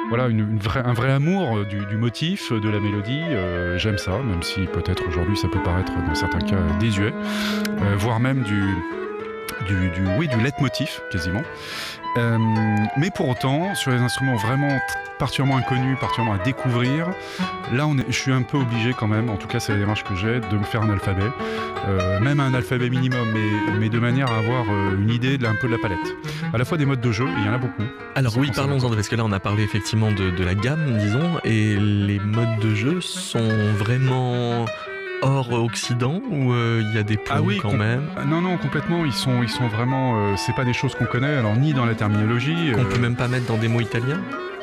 voilà, un vrai amour du motif, de la mélodie. J'aime ça, même si peut-être aujourd'hui ça peut paraître dans certains cas désuet, voire même du leitmotiv quasiment. Mais pour autant, sur les instruments vraiment particulièrement inconnus, particulièrement à découvrir, là je suis un peu obligé quand même, en tout cas c'est la démarche que j'ai, de me faire un alphabet, même un alphabet minimum, mais de manière à avoir une idée un peu de la palette. À la fois des modes de jeu, et il y en a beaucoup. Alors oui, parlons-en, parce que là on a parlé effectivement de la gamme, disons, et les modes de jeu sont vraiment hors Occident, ou il y a des points quand même? Non, complètement, ils sont vraiment, c'est pas des choses qu'on connaît, alors ni dans la terminologie. Qu'on peut même pas mettre dans des mots italiens?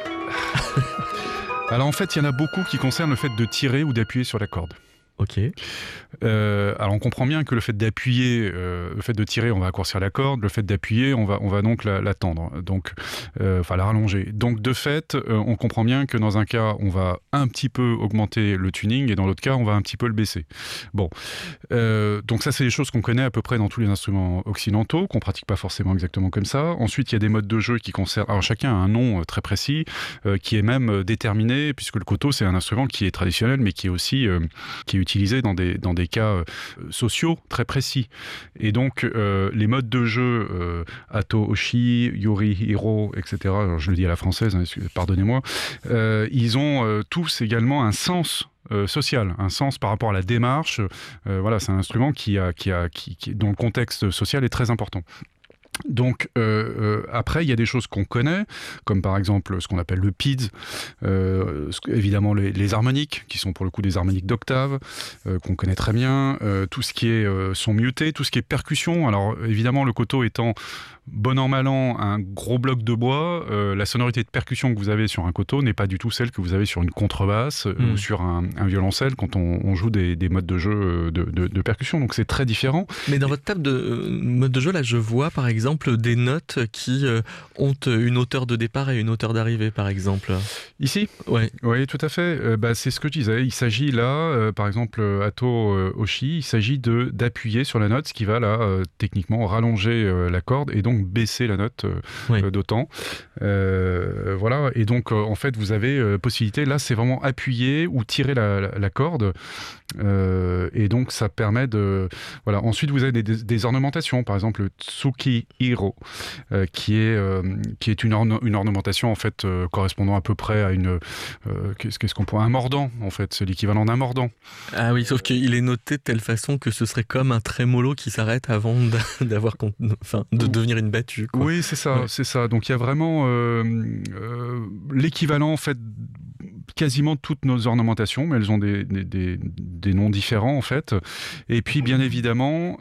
Alors en fait, il y en a beaucoup qui concernent le fait de tirer ou d'appuyer sur la corde. Ok. Alors on comprend bien que le fait d'appuyer, le fait de tirer, on va raccourcir la corde, le fait d'appuyer, on va donc la tendre, donc la rallonger. Donc de fait, on comprend bien que dans un cas, on va un petit peu augmenter le tuning et dans l'autre cas, on va un petit peu le baisser. Bon, donc ça c'est des choses qu'on connaît à peu près dans tous les instruments occidentaux, qu'on pratique pas forcément exactement comme ça. Ensuite, il y a des modes de jeu qui concernent, alors chacun a un nom très précis, qui est même déterminé, puisque le koto c'est un instrument qui est traditionnel, mais qui est aussi qui est utilisé dans des cas sociaux très précis. Et donc, les modes de jeu, Ato, Oshi, Yori, Hiro, etc., alors je le dis à la française, hein, pardonnez-moi, ils ont tous également un sens social, un sens par rapport à la démarche. Voilà, c'est un instrument qui, dont le contexte social est très important. Donc après il y a des choses qu'on connaît, comme par exemple ce qu'on appelle le PIDS, évidemment les harmoniques qui sont pour le coup des harmoniques d'octave, qu'on connaît très bien, tout ce qui est son muté, tout ce qui est percussion. Alors évidemment le koto étant bon an mal an un gros bloc de bois, la sonorité de percussion que vous avez sur un koto n'est pas du tout celle que vous avez sur une contrebasse ou sur un violoncelle quand on joue des modes de jeu de percussion, donc c'est très différent. Mais dans votre table de mode de jeu là, je vois par exemple des notes qui ont une hauteur de départ et une hauteur d'arrivée par exemple. Ici ? Ouais. Oui, tout à fait. C'est ce que je disais. Il s'agit là, par exemple, Ato Oshi, il s'agit d'appuyer sur la note, ce qui va là, techniquement, rallonger la corde et donc baisser la note d'autant. Voilà. Et donc, en fait, vous avez possibilité, là, c'est vraiment appuyer ou tirer la corde. Et donc, ça permet de... Voilà. Ensuite, vous avez des ornementations. Par exemple, le Tsuki Hiro, qui est une ornementation, en fait, correspondant à peu près à une... qu'est-ce qu'on pourrait... Un mordant, en fait. C'est l'équivalent d'un mordant. Ah oui, sauf qu'il est noté de telle façon que ce serait comme un trémolo qui s'arrête avant de devenir une battue, quoi. Oui, c'est ça, c'est ça. Donc, il y a vraiment l'équivalent, en fait, quasiment toutes nos ornementations, mais elles ont des noms différents, en fait. Et puis, bien évidemment,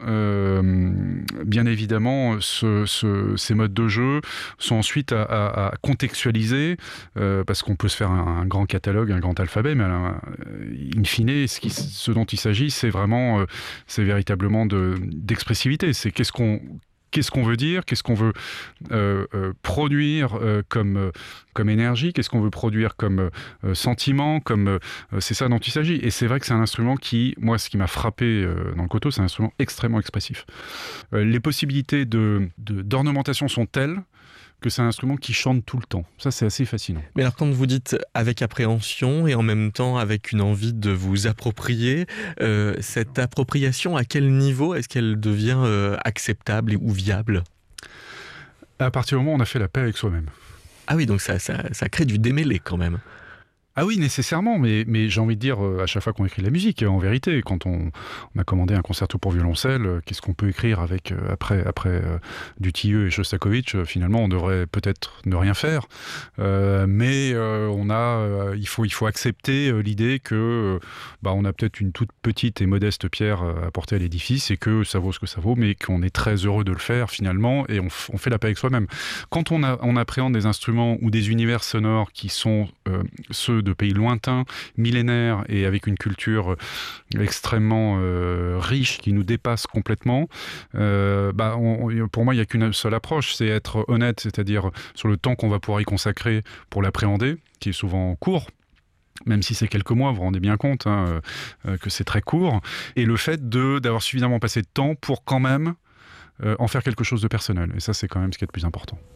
ces modes de jeu sont ensuite à contextualiser, parce qu'on peut se faire un grand catalogue, un grand alphabet, mais in fine, ce dont il s'agit, c'est véritablement d'expressivité. C'est qu'est-ce qu'on veut dire, qu'est-ce qu'on veut produire comme énergie, qu'est-ce qu'on veut produire comme sentiment, c'est ça dont il s'agit. Et c'est vrai que c'est un instrument qui, moi, ce qui m'a frappé dans le koto, c'est un instrument extrêmement expressif. Les possibilités d'ornementation sont telles que c'est un instrument qui chante tout le temps. Ça, c'est assez fascinant. Mais alors, quand vous dites avec appréhension et en même temps avec une envie de vous approprier, cette appropriation, à quel niveau est-ce qu'elle devient acceptable ou viable ? À partir du moment où on a fait la paix avec soi-même. Ah oui, donc ça crée du démêlé quand même. Ah oui, nécessairement, mais j'ai envie de dire, à chaque fois qu'on écrit de la musique, en vérité, quand on a commandé un concerto pour violoncelle, qu'est-ce qu'on peut écrire avec après Dutilleux et Shostakovich, finalement, on devrait peut-être ne rien faire, mais il faut accepter l'idée que on a peut-être une toute petite et modeste pierre à porter à l'édifice et que ça vaut ce que ça vaut, mais qu'on est très heureux de le faire finalement, et on fait la paix avec soi-même. Quand on appréhende des instruments ou des univers sonores qui sont ceux de pays lointains, millénaires et avec une culture extrêmement riche qui nous dépasse complètement, pour moi il n'y a qu'une seule approche, c'est être honnête, c'est-à-dire sur le temps qu'on va pouvoir y consacrer pour l'appréhender, qui est souvent court, même si c'est quelques mois, vous vous rendez bien compte que c'est très court, et le fait d'avoir suffisamment passé de temps pour quand même en faire quelque chose de personnel, et ça c'est quand même ce qui est le plus important.